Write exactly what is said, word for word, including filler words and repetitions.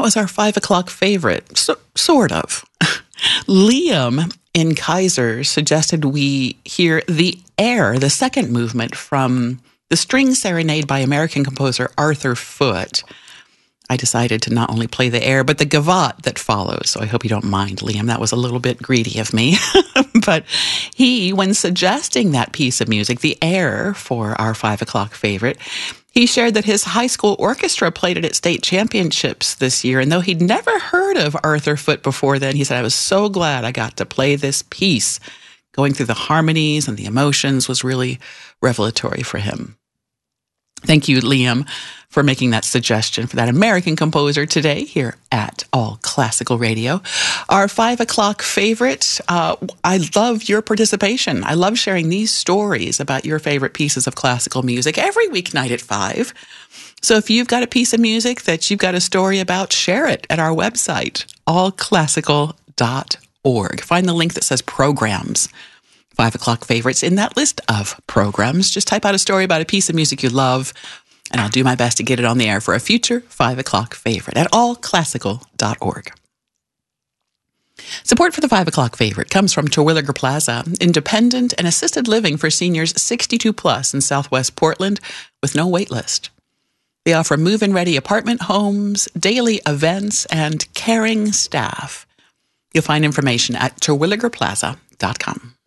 that was our five o'clock favorite, so, sort of. Liam in Kaiser suggested we hear The Air, the second movement from the String Serenade by American composer Arthur Foote. I decided to not only play The Air, but the gavotte that follows. So I hope you don't mind, Liam. That was a little bit greedy of me. But he, when suggesting that piece of music, The Air, for our five o'clock favorite, he shared that his high school orchestra played it at state championships this year. And though he'd never heard of Arthur Foote before then, he said, I was so glad I got to play this piece. Going through the harmonies and the emotions was really revelatory for him. Thank you, Liam, for making that suggestion for that American composer today here at All Classical Radio. Our five o'clock favorite, uh, I love your participation. I love sharing these stories about your favorite pieces of classical music every weeknight at five. So if you've got a piece of music that you've got a story about, share it at our website, all classical dot org. Find the link that says programs. Five o'clock favorites in that list of programs. Just type out a story about a piece of music you love, and I'll do my best to get it on the air for a future five o'clock favorite at all classical dot org. Support for the five o'clock favorite comes from Terwilliger Plaza, independent and assisted living for seniors sixty-two plus in Southwest Portland with no wait list. They offer move-in ready apartment homes, daily events, and caring staff. You'll find information at terwilliger plaza dot com.